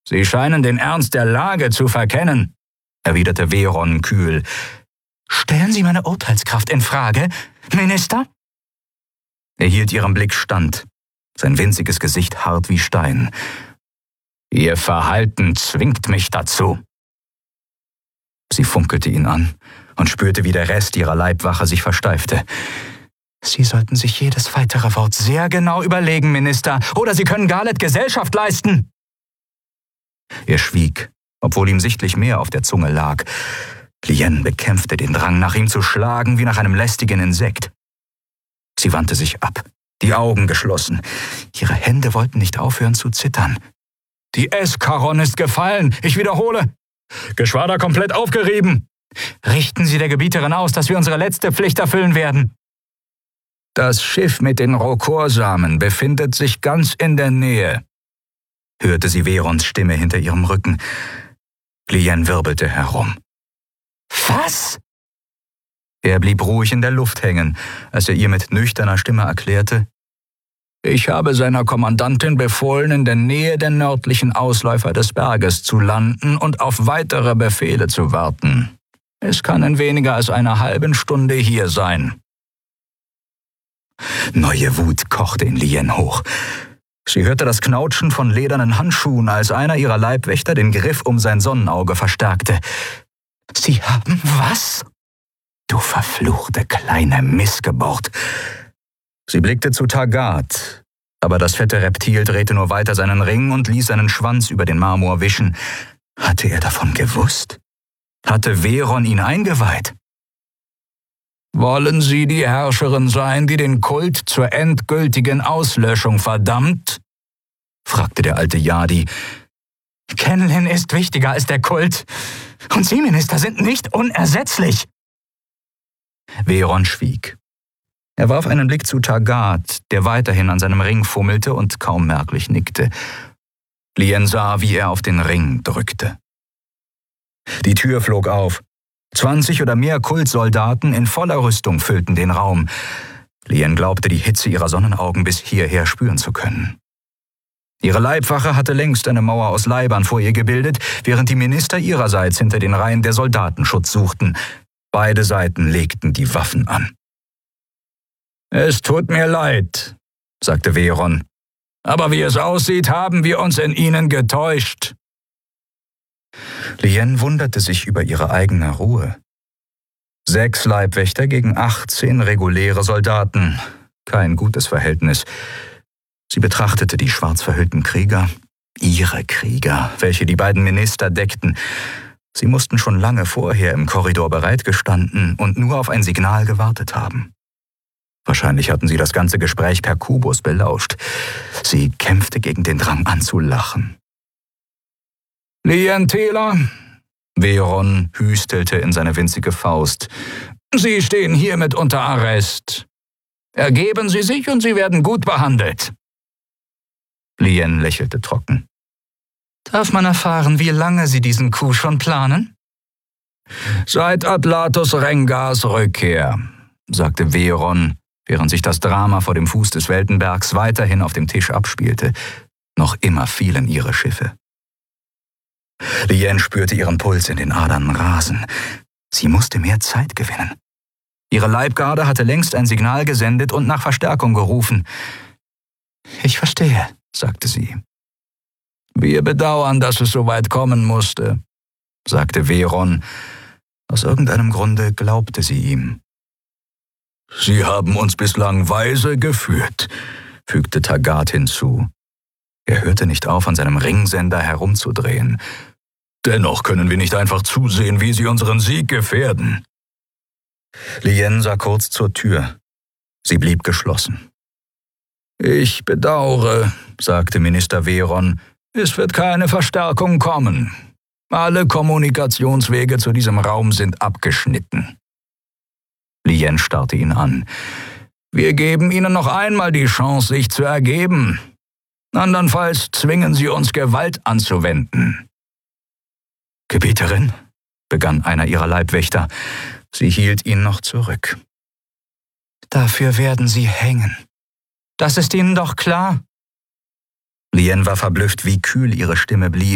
Sie scheinen den Ernst der Lage zu verkennen, erwiderte Veron kühl. Stellen Sie meine Urteilskraft in Frage, Minister? Er hielt ihrem Blick stand, sein winziges Gesicht hart wie Stein. Ihr Verhalten zwingt mich dazu. Sie funkelte ihn an und spürte, wie der Rest ihrer Leibwache sich versteifte. Sie sollten sich jedes weitere Wort sehr genau überlegen, Minister, oder Sie können Garlet Gesellschaft leisten. Er schwieg, obwohl ihm sichtlich mehr auf der Zunge lag. Lien bekämpfte den Drang, nach ihm zu schlagen, wie nach einem lästigen Insekt. Sie wandte sich ab, die Augen geschlossen. Ihre Hände wollten nicht aufhören zu zittern. Die Eskaron ist gefallen, ich wiederhole. Geschwader komplett aufgerieben. Richten Sie der Gebieterin aus, dass wir unsere letzte Pflicht erfüllen werden. Das Schiff mit den Rokorsamen befindet sich ganz in der Nähe, hörte sie Verons Stimme hinter ihrem Rücken. Lien wirbelte herum. Was? Er blieb ruhig in der Luft hängen, als er ihr mit nüchterner Stimme erklärte: Ich habe seiner Kommandantin befohlen, in der Nähe der nördlichen Ausläufer des Berges zu landen und auf weitere Befehle zu warten. Es kann in weniger als einer halben Stunde hier sein. Neue Wut kochte in Lien hoch. Sie hörte das Knautschen von ledernen Handschuhen, als einer ihrer Leibwächter den Griff um sein Sonnenauge verstärkte. Sie haben was? Du verfluchte kleine Missgeburt. Sie blickte zu Taggart, aber das fette Reptil drehte nur weiter seinen Ring und ließ seinen Schwanz über den Marmor wischen. Hatte er davon gewusst? Hatte Veron ihn eingeweiht? Wollen Sie die Herrscherin sein, die den Kult zur endgültigen Auslöschung verdammt? Fragte der alte Yadi. Kenlin ist wichtiger als der Kult. Und Sie, Minister, sind nicht unersetzlich. Veron schwieg. Er warf einen Blick zu Taggart, der weiterhin an seinem Ring fummelte und kaum merklich nickte. Lien sah, wie er auf den Ring drückte. Die Tür flog auf. 20 oder mehr Kultsoldaten in voller Rüstung füllten den Raum. Lien glaubte, die Hitze ihrer Sonnenaugen bis hierher spüren zu können. Ihre Leibwache hatte längst eine Mauer aus Leibern vor ihr gebildet, während die Minister ihrerseits hinter den Reihen der Soldaten Schutz suchten. Beide Seiten legten die Waffen an. »Es tut mir leid«, sagte Veron, »aber wie es aussieht, haben wir uns in Ihnen getäuscht.« Lien wunderte sich über ihre eigene Ruhe. 6 Leibwächter gegen 18 reguläre Soldaten. Kein gutes Verhältnis. Sie betrachtete die schwarz verhüllten Krieger, ihre Krieger, welche die beiden Minister deckten. Sie mussten schon lange vorher im Korridor bereitgestanden und nur auf ein Signal gewartet haben. Wahrscheinlich hatten sie das ganze Gespräch per Kubus belauscht. Sie kämpfte gegen den Drang an zu lachen. »Lien Taylor«, Veron hüstelte in seine winzige Faust, »Sie stehen hiermit unter Arrest. Ergeben Sie sich und Sie werden gut behandelt.« Lien lächelte trocken. »Darf man erfahren, wie lange Sie diesen Coup schon planen?« »Seit Atlatus Rengars Rückkehr«, sagte Veron, während sich das Drama vor dem Fuß des Weltenbergs weiterhin auf dem Tisch abspielte. Noch immer fielen ihre Schiffe. Lien spürte ihren Puls in den Adern rasen. Sie musste mehr Zeit gewinnen. Ihre Leibgarde hatte längst ein Signal gesendet und nach Verstärkung gerufen. »Ich verstehe«, sagte sie. »Wir bedauern, dass es so weit kommen musste«, sagte Veron. Aus irgendeinem Grunde glaubte sie ihm. »Sie haben uns bislang weise geführt«, fügte Taggart hinzu. Er hörte nicht auf, an seinem Ringsender herumzudrehen. »Dennoch können wir nicht einfach zusehen, wie Sie unseren Sieg gefährden.« Lien sah kurz zur Tür. Sie blieb geschlossen. »Ich bedauere«, sagte Minister Veron, »es wird keine Verstärkung kommen. Alle Kommunikationswege zu diesem Raum sind abgeschnitten.« Lien starrte ihn an. »Wir geben Ihnen noch einmal die Chance, sich zu ergeben. Andernfalls zwingen Sie uns, Gewalt anzuwenden.« »Gebieterin«, begann einer ihrer Leibwächter. Sie hielt ihn noch zurück. »Dafür werden Sie hängen. Das ist Ihnen doch klar?« Lien war verblüfft, wie kühl ihre Stimme blieb.